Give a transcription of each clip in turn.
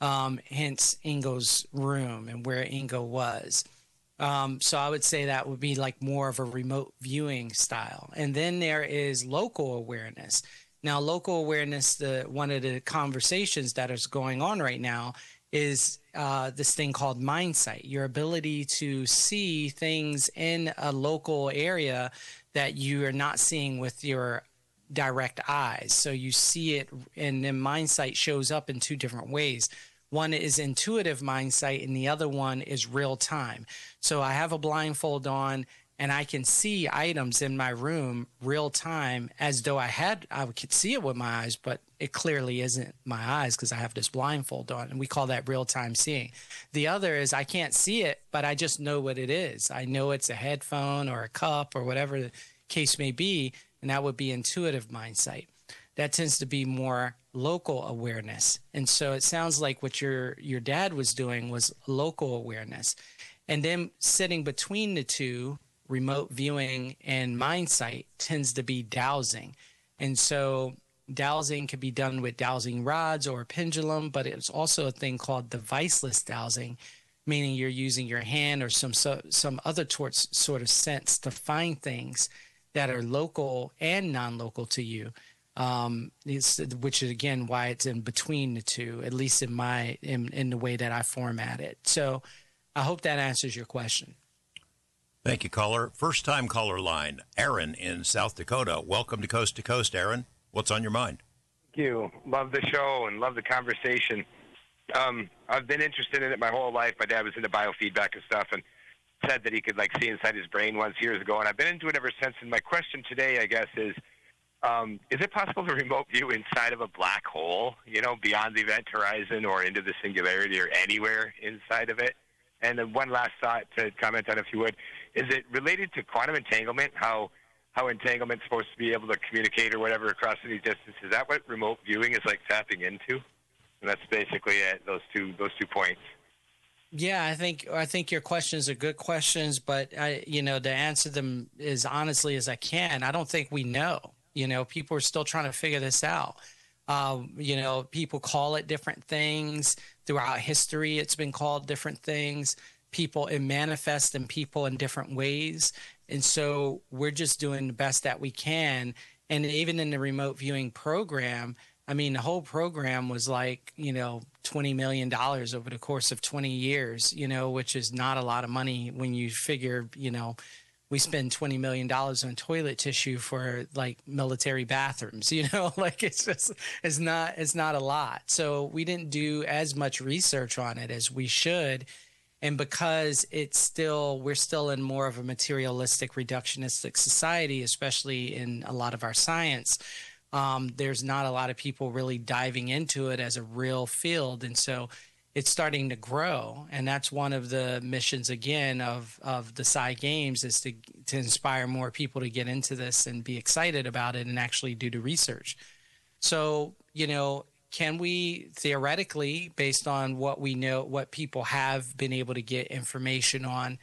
hence Ingo's room and where Ingo was. So I would say that would be like more of a remote viewing style. And then there is local awareness. Now, local awareness, one of the conversations that is going on right now is this thing called mind sight, your ability to see things in a local area that you are not seeing with your direct eyes. So you see it, and then mind sight shows up in two different ways. One is intuitive mind sight, and the other one is real time. So I have a blindfold on, and I can see items in my room real time as though I could see it with my eyes, but it clearly isn't my eyes because I have this blindfold on, and we call that real time seeing. The other is I can't see it, but I just know what it is. I know it's a headphone or a cup or whatever the case may be, and that would be intuitive mind sight. That tends to be more local awareness. And so it sounds like what your dad was doing was local awareness. And then sitting between the two, remote viewing and mind sight, tends to be dowsing. And so dowsing can be done with dowsing rods or a pendulum, but it's also a thing called deviceless dowsing, meaning you're using your hand or some other sort of sense to find things that are local and non-local to you. Which is again why it's in between the two, at least in the way that I format it. So I hope that answers your question. Thank you, caller. First time caller line, Aaron in South Dakota. Welcome to Coast, Aaron. What's on your mind? Thank you. Love the show and love the conversation. I've been interested in it my whole life. My dad was into biofeedback and stuff, and said that he could see inside his brain once years ago, and I've been into it ever since. And my question today, I guess, is it possible to remote view inside of a black hole, beyond the event horizon or into the singularity or anywhere inside of it? And then one last thought to comment on, if you would, is it related to quantum entanglement, how entanglement's supposed to be able to communicate or whatever across any distance? Is that what remote viewing is tapping into? And that's basically it, those two points. Yeah, I think your questions are good questions, but to answer them as honestly as I can, I don't think we know. People are still trying to figure this out. People call it different things throughout history. It's been called different things. It manifests in people in different ways. And so we're just doing the best that we can. And even in the remote viewing program, the whole program was $20 million over the course of 20 years, which is not a lot of money when you figure, we spend $20 million on toilet tissue for military bathrooms, it's not a lot. So we didn't do as much research on it as we should. And because we're still in more of a materialistic, reductionistic society, especially in a lot of our science, there's not a lot of people really diving into it as a real field. And so it's starting to grow. And that's one of the missions, again, of the Sci Games, is to inspire more people to get into this and be excited about it and actually do the research. So, can we theoretically, based on what we know, what people have been able to get information on,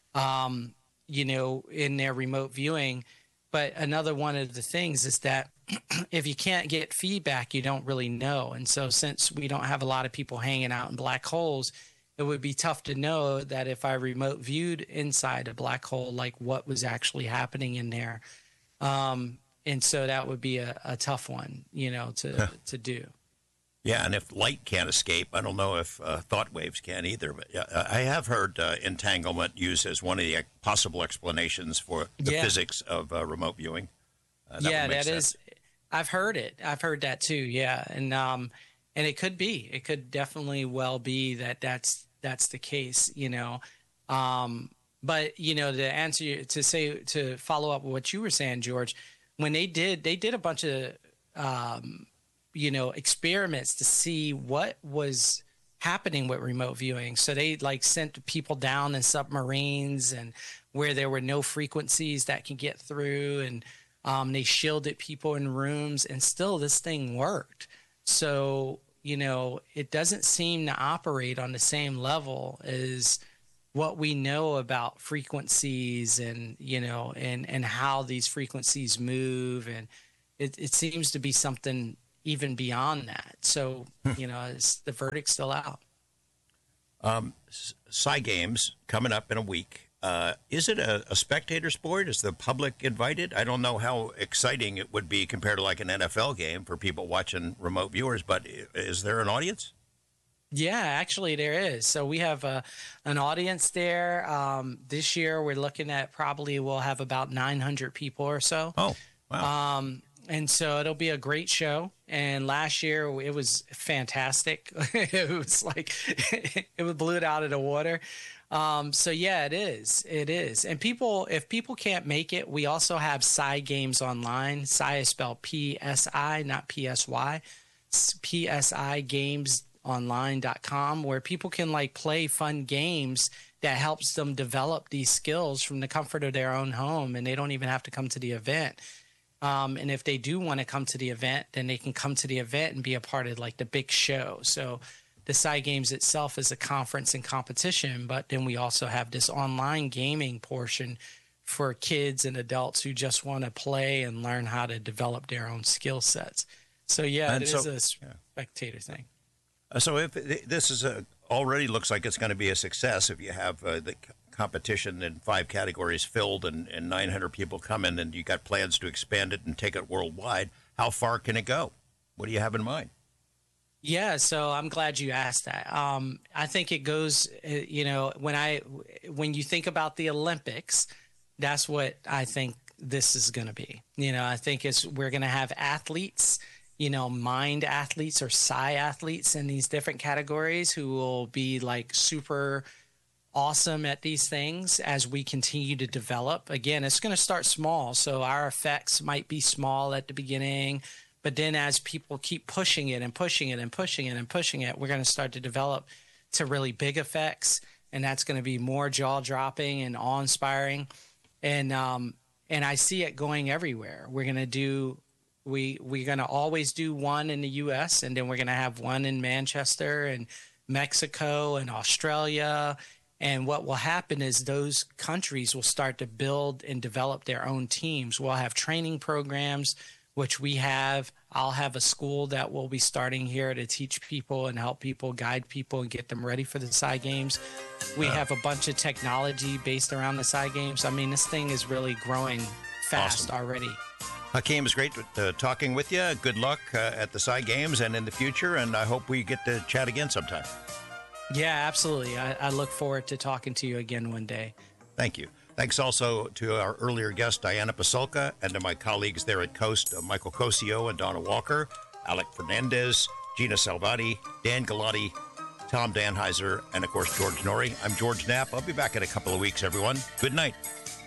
in their remote viewing? But another one of the things is that if you can't get feedback, you don't really know. And so since we don't have a lot of people hanging out in black holes, it would be tough to know that if I remote viewed inside a black hole, what was actually happening in there. And so that would be a tough one, to do. Yeah, and if light can't escape, I don't know if thought waves can either. But I have heard entanglement used as one of the possible explanations for the physics of remote viewing. That is. I've heard it. I've heard that too. Yeah, and it could be. It could definitely well be that's the case. But to follow up with what you were saying, George, when they did a bunch of experiments to see what was happening with remote viewing. So they sent people down in submarines and where there were no frequencies that can get through, and they shielded people in rooms, and still this thing worked. So, it doesn't seem to operate on the same level as what we know about frequencies and, and how these frequencies move. And it seems to be something even beyond that. So, the verdict's still out. Games coming up in a week. Is it a spectator sport? Is the public invited? I don't know how exciting it would be compared to like an NFL game for people watching remote viewers, but is there an audience? Yeah, actually there is. So we have an audience there. This year we're looking at probably we'll have about 900 people or so. Oh, wow. And so it'll be a great show. And last year it was fantastic. It was like it blew it out of the water. So yeah, it is. It is. And if people can't make it, we also have Psy Games Online. Psy is spelled PSI, not PSY. PSI Games Online.com, where people can like play fun games that helps them develop these skills from the comfort of their own home, and they don't even have to come to the event. And if they do want to come to the event, then they can come to the event and be a part of like the big show. So the Psy Games itself is a conference and competition, but then we also have this online gaming portion for kids and adults who just want to play and learn how to develop their own skill sets. So yeah, it is a spectator thing. So if this is already looks like it's going to be a success, if you have the competition in 5 categories filled and 900 people come in, and you got plans to expand it and take it worldwide, how far can it go? What do you have in mind? Yeah, so I'm glad you asked that. I think it goes, when you think about the Olympics, that's what I think this is going to be. I think we're going to have athletes, mind athletes or Psy athletes in these different categories who will be like super awesome at these things as we continue to develop. Again, it's going to start small. So our effects might be small at the beginning, but then as people keep pushing it and pushing it and pushing it and pushing it, we're going to start to develop to really big effects. And that's going to be more jaw dropping and awe inspiring. And I see it going everywhere. We're going to always do one in the US, and then we're going to have one in Manchester and Mexico and Australia. And what will happen is those countries will start to build and develop their own teams. We'll have training programs, which we have. I'll have a school that will be starting here to teach people and help people, guide people, and get them ready for the Psy Games. We have a bunch of technology based around the Psy Games. I mean, this thing is really growing fast already. Hakeem, it's great talking with you. Good luck at the Psy Games and in the future, and I hope we get to chat again sometime. Yeah, absolutely. I look forward to talking to you again one day. Thank you. Thanks also to our earlier guest, Diana Pasulka, and to my colleagues there at Coast, Michael Cosio and Donna Walker, Alec Fernandez, Gina Salvati, Dan Galati, Tom Danheiser, and, of course, George Norrie. I'm George Knapp. I'll be back in a couple of weeks, everyone. Good night.